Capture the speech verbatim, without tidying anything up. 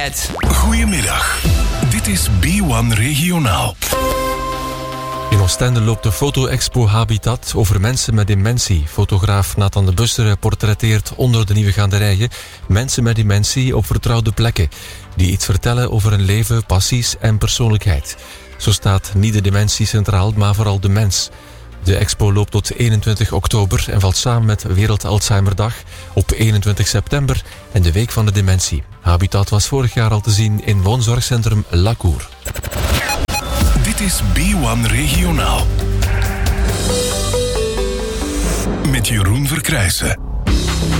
Goedemiddag. Dit is B één Regionaal. In Oostende loopt de foto-expo Habitat over mensen met dementie. Fotograaf Nathan de Bussere portretteert onder de nieuwe gaanderijen mensen met dementie op vertrouwde plekken, die iets vertellen over hun leven, passies en persoonlijkheid. Zo staat niet de dementie centraal, maar vooral de mens. De expo loopt tot eenentwintig oktober en valt samen met Wereld Alzheimerdag op eenentwintig september en de Week van de Dementie. Habitat was vorig jaar al te zien in woonzorgcentrum La Cour. Dit is B één Regionaal. Met Jeroen Verkrijsen.